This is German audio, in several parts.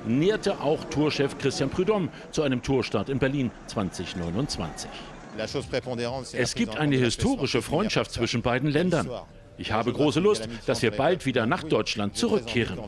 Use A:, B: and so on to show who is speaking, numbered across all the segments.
A: nährte auch Tourchef Christian Prudhomme zu einem Tourstart in Berlin 2029. Es gibt eine historische Freundschaft zwischen beiden Ländern. Ich habe große Lust, dass wir bald wieder nach Deutschland zurückkehren.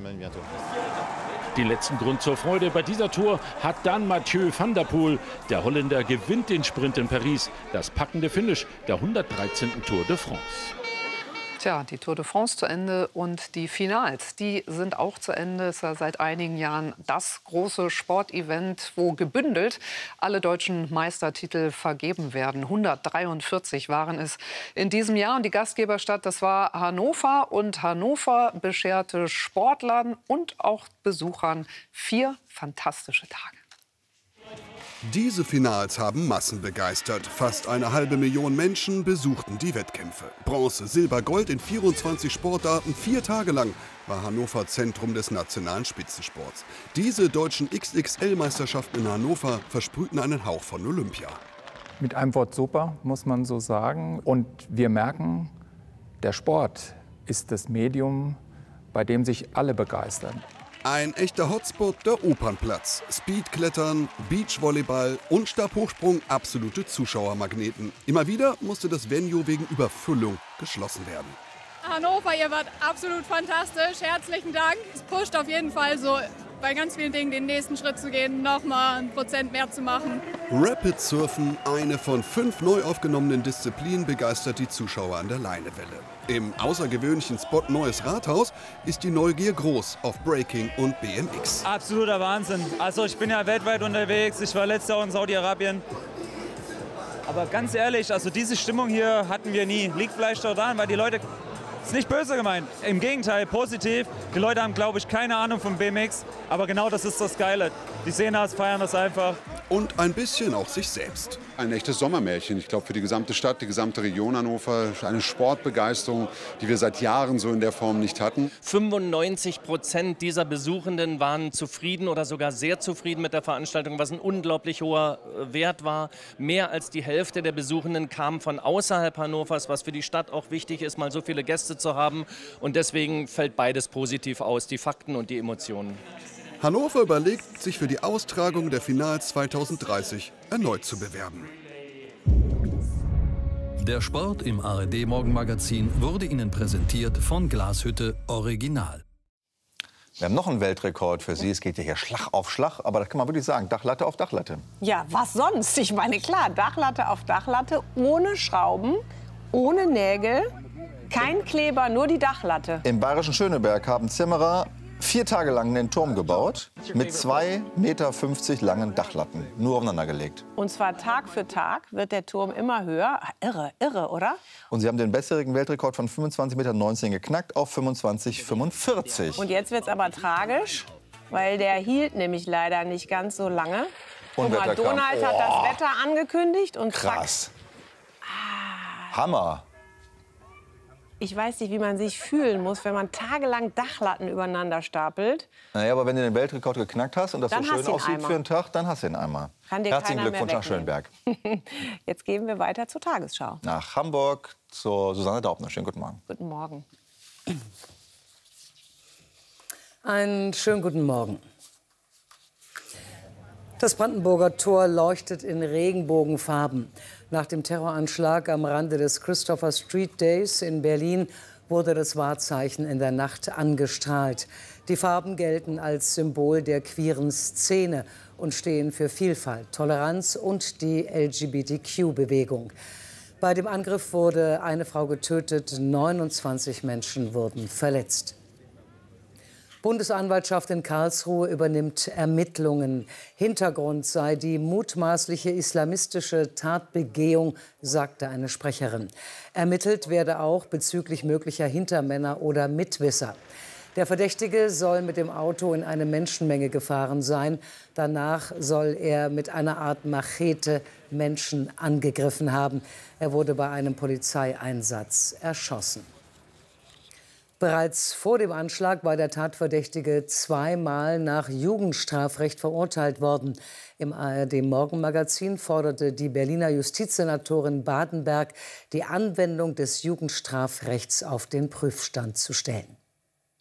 A: Den letzten Grund zur Freude bei dieser Tour hat dann Mathieu van der Poel. Der Holländer gewinnt den Sprint in Paris, das packende Finish der 113. Tour de France.
B: Tja, die Tour de France zu Ende und die Finals, die sind auch zu Ende. Es ist ja seit einigen Jahren das große Sportevent, wo gebündelt alle deutschen Meistertitel vergeben werden. 143 waren es in diesem Jahr. Und die Gastgeberstadt, das war Hannover. Und Hannover bescherte Sportlern und auch Besuchern 4 fantastische Tage.
C: Diese Finals haben Massen begeistert. Fast 1,5 Million Menschen besuchten die Wettkämpfe. Bronze, Silber, Gold in 24 Sportarten, 4 Tage lang war Hannover Zentrum des nationalen Spitzensports. Diese deutschen XXL-Meisterschaften in Hannover versprühten einen Hauch von Olympia.
D: Mit einem Wort super, muss man so sagen. Und wir merken, der Sport ist das Medium, bei dem sich alle begeistern.
C: Ein echter Hotspot, der Opernplatz. Speedklettern, Beachvolleyball und Stabhochsprung, absolute Zuschauermagneten. Immer wieder musste das Venue wegen Überfüllung geschlossen werden.
E: Hannover, ihr wart absolut fantastisch. Herzlichen Dank. Es pusht auf jeden Fall so bei ganz vielen Dingen den nächsten Schritt zu gehen, nochmal 1% mehr zu machen.
C: Rapid Surfen, eine von 5 neu aufgenommenen Disziplinen, begeistert die Zuschauer an der Leinewelle. Im außergewöhnlichen Spot Neues Rathaus ist die Neugier groß auf Breaking und BMX.
F: Absoluter Wahnsinn. Also ich bin ja weltweit unterwegs. Ich war letztes Jahr in Saudi-Arabien. Aber ganz ehrlich, also diese Stimmung hier hatten wir nie. Liegt vielleicht daran, weil die Leute... Das ist nicht böse gemeint, im Gegenteil, positiv. Die Leute haben, glaube ich, keine Ahnung vom BMX, aber genau das ist das Geile. Die sehen das, feiern das einfach.
C: Und ein bisschen auch sich selbst.
G: Ein echtes Sommermärchen, ich glaube, für die gesamte Stadt, die gesamte Region Hannover. Eine Sportbegeisterung, die wir seit Jahren so in der Form nicht hatten.
H: 95% dieser Besuchenden waren zufrieden oder sogar sehr zufrieden mit der Veranstaltung, was ein unglaublich hoher Wert war. Mehr als die Hälfte der Besuchenden kamen von außerhalb Hannovers, was für die Stadt auch wichtig ist, mal so viele Gäste zu haben. Und deswegen fällt beides positiv aus, die Fakten und die Emotionen.
C: Hannover überlegt, sich für die Austragung der Finals 2030 erneut zu bewerben.
I: Der Sport im ARD-Morgenmagazin wurde Ihnen präsentiert von Glashütte Original.
J: Wir haben noch einen Weltrekord für Sie. Es geht ja hier Schlag auf Schlag, aber das kann man wirklich sagen, Dachlatte auf Dachlatte.
K: Ja, was sonst? Ich meine, klar, Dachlatte auf Dachlatte, ohne Schrauben, ohne Nägel, kein Kleber, nur die Dachlatte.
J: Im bayerischen Schöneberg haben Zimmerer 4 Tage lang den Turm gebaut, mit 2,50 Meter langen Dachlatten, nur aufeinander gelegt.
K: Und zwar Tag für Tag wird der Turm immer höher. Irre, oder?
J: Und sie haben den bisherigen Weltrekord von 25,19 Meter geknackt auf 25,45.
K: Und jetzt wird es aber tragisch, weil der hielt nämlich leider nicht ganz so lange. Guck mal, Donald hat das Wetter angekündigt und
J: krass. Hammer.
K: Ich weiß nicht, wie man sich fühlen muss, wenn man tagelang Dachlatten übereinander stapelt.
J: Naja, aber wenn du den Weltrekord geknackt hast und das so schön aussieht für einen Tag, dann hast du ihn einmal. Herzlichen Glückwunsch nach Schönberg.
K: Jetzt gehen wir weiter zur Tagesschau.
J: Nach Hamburg zur Susanne Daubner. Schönen guten Morgen.
K: Guten Morgen.
L: Einen schönen guten Morgen. Das Brandenburger Tor leuchtet in Regenbogenfarben. Nach dem Terroranschlag am Rande des Christopher Street Days in Berlin wurde das Wahrzeichen in der Nacht angestrahlt. Die Farben gelten als Symbol der queeren Szene und stehen für Vielfalt, Toleranz und die LGBTQ-Bewegung. Bei dem Angriff wurde eine Frau getötet, 29 Menschen wurden verletzt. Bundesanwaltschaft in Karlsruhe übernimmt Ermittlungen. Hintergrund sei die mutmaßliche islamistische Tatbegehung, sagte eine Sprecherin. Ermittelt werde auch bezüglich möglicher Hintermänner oder Mitwisser. Der Verdächtige soll mit dem Auto in eine Menschenmenge gefahren sein. Danach soll er mit einer Art Machete Menschen angegriffen haben. Er wurde bei einem Polizeieinsatz erschossen. Bereits vor dem Anschlag war der Tatverdächtige zweimal nach Jugendstrafrecht verurteilt worden. Im ARD-Morgenmagazin forderte die Berliner Justizsenatorin Badenberg, die Anwendung des Jugendstrafrechts auf den Prüfstand zu stellen.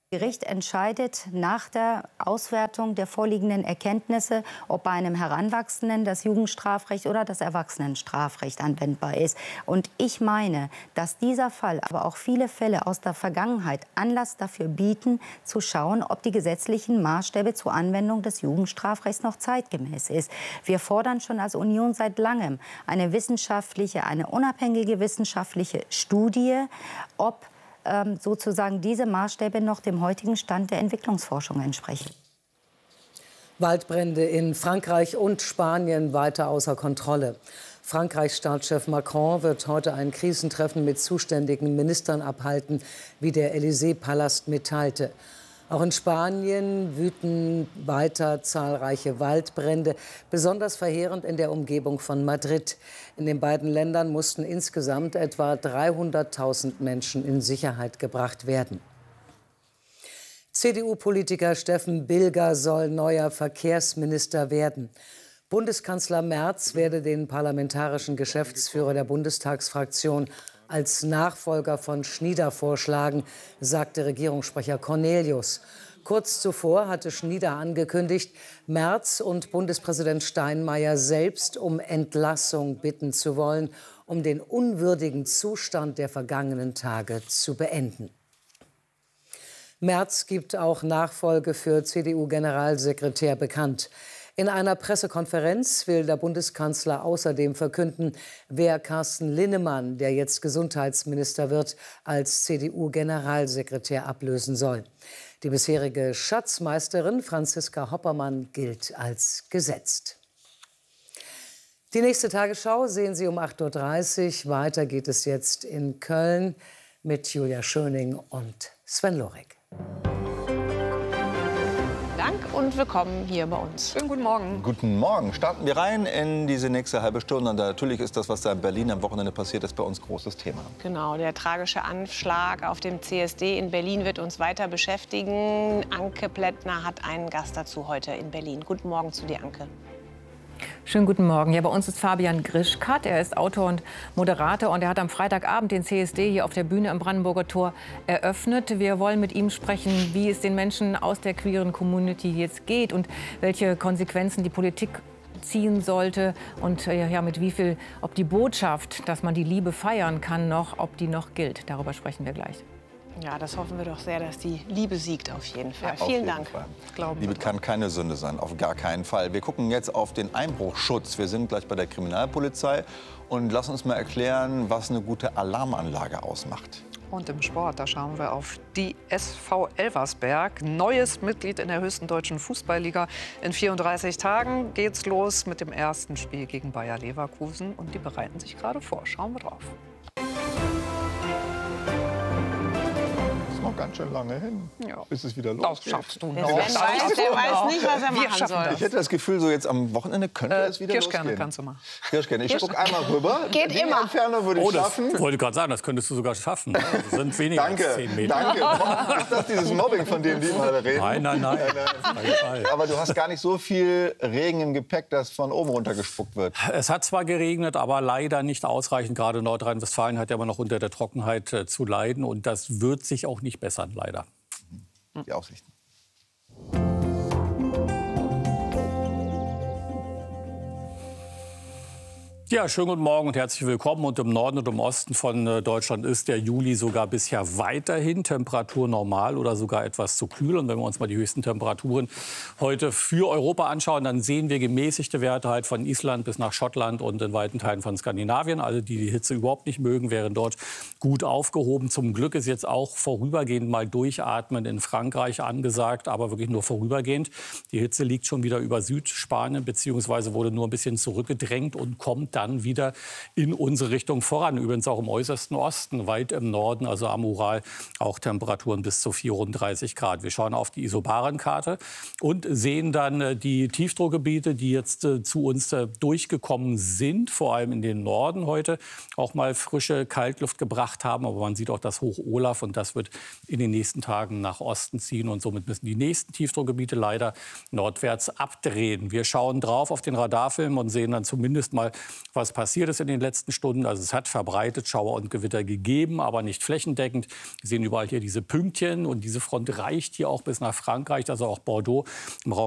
M: Das Gericht entscheidet nach der Auswertung der vorliegenden Erkenntnisse, ob bei einem Heranwachsenden das Jugendstrafrecht oder das Erwachsenenstrafrecht anwendbar ist. Und ich meine, dass dieser Fall, aber auch viele Fälle aus der Vergangenheit Anlass dafür bieten, zu schauen, ob die gesetzlichen Maßstäbe zur Anwendung des Jugendstrafrechts noch zeitgemäß ist. Wir fordern schon als Union seit langem eine unabhängige wissenschaftliche Studie, ob sozusagen diese Maßstäbe noch dem heutigen Stand der Entwicklungsforschung entsprechen.
L: Waldbrände in Frankreich und Spanien weiter außer Kontrolle. Frankreichs Staatschef Macron wird heute ein Krisentreffen mit zuständigen Ministern abhalten, wie der Élysée-Palast mitteilte. Auch in Spanien wüten weiter zahlreiche Waldbrände, besonders verheerend in der Umgebung von Madrid. In den beiden Ländern mussten insgesamt etwa 300.000 Menschen in Sicherheit gebracht werden. CDU-Politiker Steffen Bilger soll neuer Verkehrsminister werden. Bundeskanzler Merz werde den parlamentarischen Geschäftsführer der Bundestagsfraktion als Nachfolger von Schnieder vorschlagen, sagte Regierungssprecher Cornelius. Kurz zuvor hatte Schnieder angekündigt, Merz und Bundespräsident Steinmeier selbst um Entlassung bitten zu wollen, um den unwürdigen Zustand der vergangenen Tage zu beenden. Merz gibt auch Nachfolge für CDU-Generalsekretär bekannt. In einer Pressekonferenz will der Bundeskanzler außerdem verkünden, wer Carsten Linnemann, der jetzt Gesundheitsminister wird, als CDU-Generalsekretär ablösen soll. Die bisherige Schatzmeisterin Franziska Hoppermann gilt als gesetzt. Die nächste Tagesschau sehen Sie um 8:30 Uhr. Weiter geht es jetzt in Köln mit Julia Schöning und Sven Lorik.
K: Dank und willkommen hier bei uns.
B: Schönen guten Morgen.
J: Guten Morgen. Starten wir rein in diese nächste halbe Stunde. Und natürlich ist das, was da in Berlin am Wochenende passiert ist, bei uns großes Thema.
K: Genau, der tragische Anschlag auf dem CSD in Berlin wird uns weiter beschäftigen. Anke Plättner hat einen Gast dazu heute in Berlin. Guten Morgen zu dir, Anke.
N: Schönen guten Morgen. Ja, bei uns ist Fabian Grischkat. Er ist Autor und Moderator und er hat am Freitagabend den CSD hier auf der Bühne am Brandenburger Tor eröffnet. Wir wollen mit ihm sprechen, wie es den Menschen aus der queeren Community jetzt geht und welche Konsequenzen die Politik ziehen sollte und ja, mit wie viel, ob die Botschaft, dass man die Liebe feiern kann, ob die noch gilt. Darüber sprechen wir gleich.
K: Ja, das hoffen wir doch sehr, dass die Liebe siegt auf jeden Fall. Ja, vielen Dank.
J: Liebe kann keine Sünde sein, auf gar keinen Fall. Wir gucken jetzt auf den Einbruchschutz. Wir sind gleich bei der Kriminalpolizei und lassen uns mal erklären, was eine gute Alarmanlage ausmacht.
B: Und im Sport, da schauen wir auf die SV Elversberg. Neues Mitglied in der höchsten deutschen Fußballliga. In 34 Tagen geht's los mit dem ersten Spiel gegen Bayer Leverkusen. Und die bereiten sich gerade vor. Schauen wir drauf.
O: Noch ganz schön lange hin, bis es wieder losgeht.
B: Das schaffst du noch.
K: Der weiß nicht, was er machen soll.
J: Ich hätte das Gefühl, so jetzt am Wochenende könnte es wieder
B: Kirschkerne
J: losgehen.
B: kannst du mal.
J: Kirschkerne. Ich gucke einmal rüber.
K: Geht
J: die
K: immer.
J: Entfernung würde ich schaffen.
A: Ich wollte gerade sagen, das könntest du sogar schaffen. Das sind weniger als 10 Meter.
O: Danke. Ist das dieses Mobbing, von dem die mal reden?
A: Nein.
J: Aber du hast gar nicht so viel Regen im Gepäck, dass von oben runter gespuckt wird.
A: Es hat zwar geregnet, aber leider nicht ausreichend. Gerade Nordrhein-Westfalen hat ja immer noch unter der Trockenheit zu leiden. Und das wird sich auch nicht bessern, leider.
J: Die Aussichten.
A: Ja, schönen guten Morgen und herzlich willkommen. Und im Norden und im Osten von Deutschland ist der Juli sogar bisher weiterhin temperaturnormal oder sogar etwas zu kühl. Und wenn wir uns mal die höchsten Temperaturen heute für Europa anschauen, dann sehen wir gemäßigte Werte halt von Island bis nach Schottland und in weiten Teilen von Skandinavien. Alle, die die Hitze überhaupt nicht mögen, wären dort gut aufgehoben. Zum Glück ist jetzt auch vorübergehend mal Durchatmen in Frankreich angesagt, aber wirklich nur vorübergehend. Die Hitze liegt schon wieder über Südspanien, beziehungsweise wurde nur ein bisschen zurückgedrängt und kommt dann wieder in unsere Richtung voran. Übrigens auch im äußersten Osten, weit im Norden, also am Ural, auch Temperaturen bis zu 34 Grad. Wir schauen auf die Isobarenkarte und sehen dann die Tiefdruckgebiete, die jetzt zu uns durchgekommen sind, vor allem in den Norden heute, auch mal frische Kaltluft gebracht haben. Aber man sieht auch das Hoch Olaf und das wird in den nächsten Tagen nach Osten ziehen. Und somit müssen die nächsten Tiefdruckgebiete leider nordwärts abdrehen. Wir schauen drauf auf den Radarfilm und sehen dann zumindest mal
P: was passiert ist in den letzten Stunden. Also es hat verbreitet Schauer und Gewitter gegeben, aber nicht flächendeckend. Wir sehen überall hier diese Pünktchen und diese Front reicht hier auch bis nach Frankreich, also auch Bordeaux. Im Raum